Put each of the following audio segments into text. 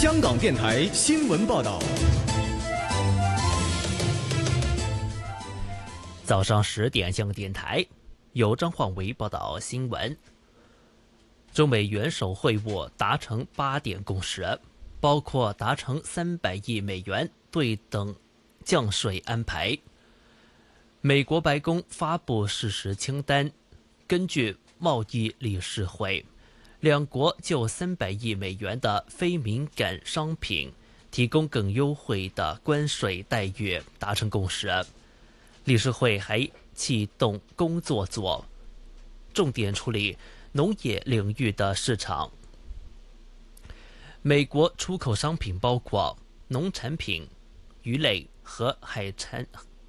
香港电台新闻报道。 早上10点，香港电台由张焕维报道新闻。中美元首会晤达成8点共识，包括达成300亿美元对等降税安排。美国白宫发布事实清单，根据贸易理事会，两国就300亿美元的非敏感商品提供更优惠的关税待遇达成共识。理事会还启动工作组，重点处理农业领域的市场。美国出口商品包括农产品、鱼类和海产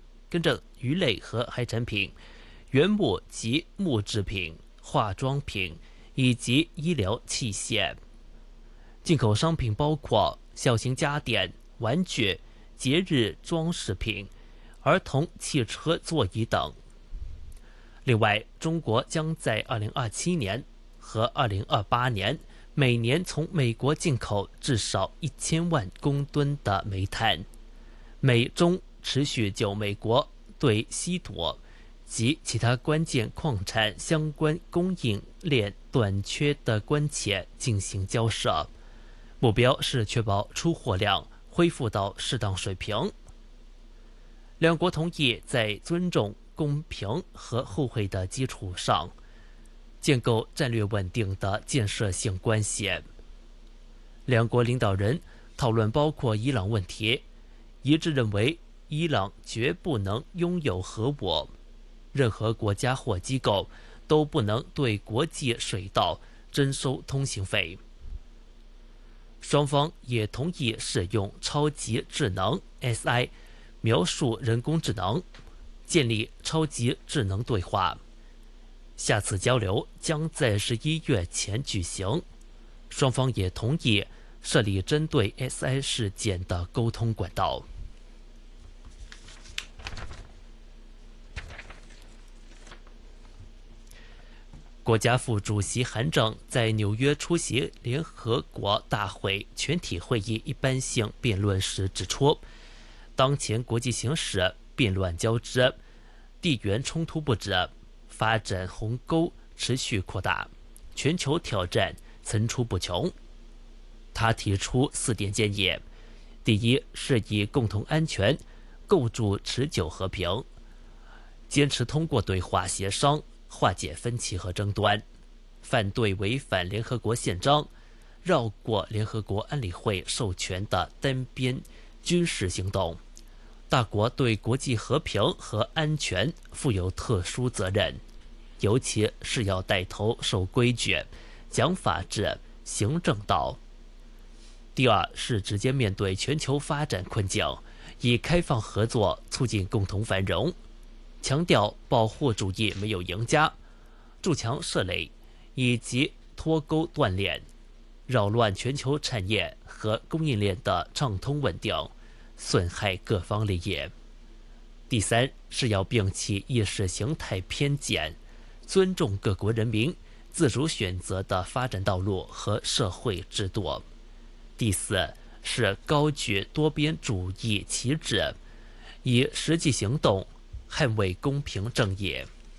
品、原木及木制品、化妆品以及医疗器械。进口商品包括小型家电、玩具、节日装饰品、儿童汽车座椅等。另外，中国将在2027年和2028年每年从美国进口至少1000万公吨的煤炭。美中持续就美国对稀土及其他关键矿产相关供应链短缺的关切进行交涉，目标是确保出货量恢复到适当水平。两国同意在尊重、公平和互惠的基础上，建构战略稳定的建设性关系。两国领导人讨论包括伊朗问题，一致认为伊朗绝不能拥有核武，任何国家或机构都不能对国际水道征收通行费。双方也同意使用超级智能 SI 描述人工智能，建立超级智能对话。下次交流将在11月前举行。双方也同意设立针对 SI 事件的沟通管道。国家副主席韩正在纽约出席联合国大会全体会议一般性辩论时指出，当前国际形势变乱交织，地缘冲突不止，发展鸿沟持续扩大，全球挑战层出不穷。他提出4点建议：第一，是以共同安全构筑持久和平，坚持通过对话协商化解分歧和争端，反对违反联合国宪章、绕过联合国安理会授权的单边军事行动。大国对国际和平和安全负有特殊责任，尤其是要带头守规矩、讲法治、行正道。第二，是直接面对全球发展困境，以开放合作促进共同繁荣，强调保护主义没有赢家，筑墙设垒以及脱钩断链，扰乱全球产业和供应链的畅通稳定，损害各方利益。第三，是要摒弃意识形态偏见，尊重各国人民自主选择的发展道路和社会制度。第四，是高举多边主义旗帜，以实际行动捍卫公平正义。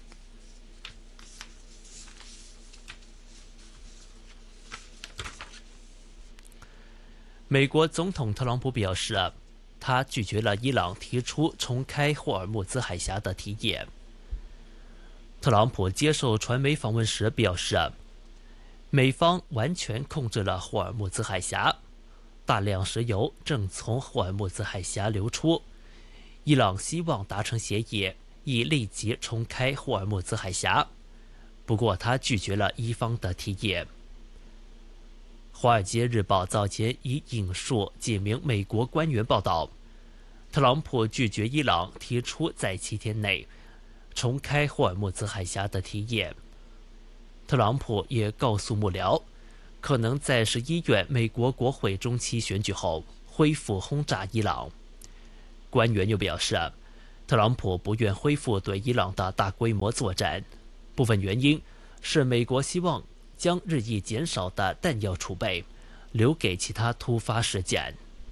美国总统特朗普表示，他拒绝了伊朗提出重开霍尔木兹海峡的提议。特朗普接受传媒访问时表示，美方完全控制了霍尔木兹海峡，大量石油正从霍尔木兹海峡流出。伊朗希望达成协议，以立即重开霍尔木兹海峡，不过他拒绝了伊方的提议。《华尔街日报》早前已引述几名美国官员报道，特朗普拒绝伊朗提出在7天内重开霍尔木兹海峡的提议。特朗普也告诉幕僚，可能在11月美国国会中期选举后恢复轰炸伊朗。官员又表示，特朗普不愿恢复对伊朗的大规模作战，部分原因是美国希望将日益减少的弹药储备留给其他突发事件。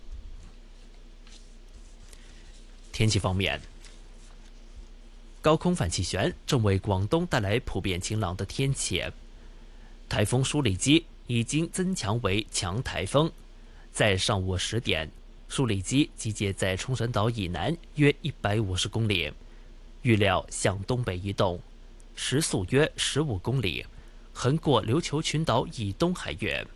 天气方面，高空反气旋正为广东带来普遍晴朗的天气。台风舒里基已经增强为强台风，在上午10点，舒里基集结在冲绳岛以南约150公里，预料向东北移动，时速约15公里，横过琉球群岛以东海域。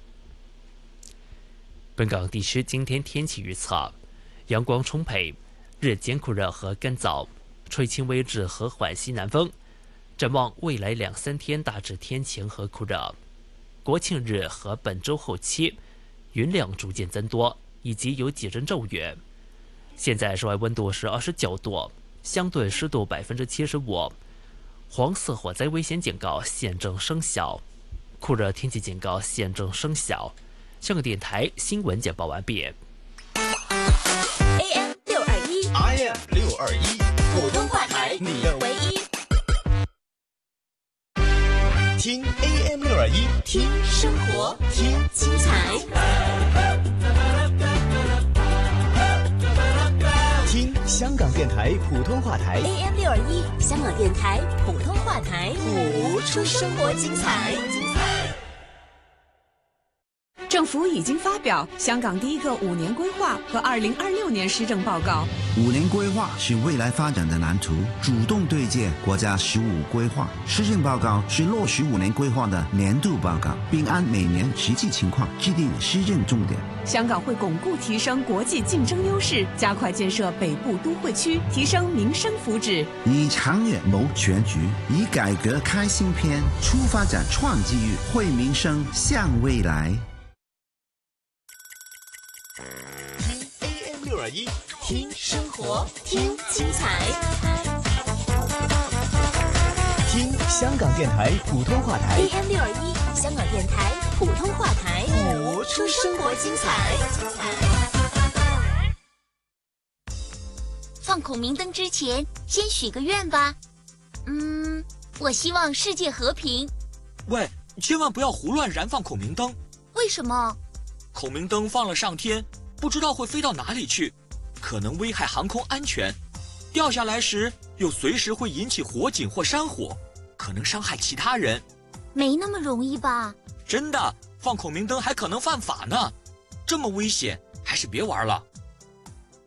本港地区今天天气预测：阳光充沛，日间酷热和干燥，吹轻微至和缓西南风。展望未来2-3天大致天晴和酷热。国庆日和本周后期，云量逐渐增多，以及有几阵骤雨。现在室外温度是29度，相对湿度75%。黄色火灾危险警告现正生效，酷热天气警告现正生效。香港电台新闻简报完毕。 AM 621 ，IM 621， 普通话台，你的唯一。 听 AM 621， 听生活，听精彩， 听香港电台普通话台 AM 621，香港电台普通话台， 谱出生活精彩。 政府已经发表香港第一个5年规划和2026年施政报告。 5年规划是未来发展的蓝图，主动对接国家15规划。施政报告是落实5年规划的年度报告，并按每年实际情况制定施政重点。 香港会巩固提升国际竞争优势，加快建设北部都会区，提升民生福祉。 以长远谋全局，以改革开新篇，出发展创机遇，惠民生向未来。 AM 621， 听生活，听精彩， 听香港电台普通话台 AM 621，香港电台普通话台， 谱出生活精彩。 放孔明灯之前，先许个愿吧。我希望世界和平。 喂，千万不要胡乱燃放孔明灯。 为什么？ 孔明灯放了上天，不知道会飞到哪里去，可能危害航空安全。掉下来时，又随时会引起火警或山火，可能伤害其他人。 没那么容易吧？ 真的，放孔明灯还可能犯法呢。这么危险，还是别玩了。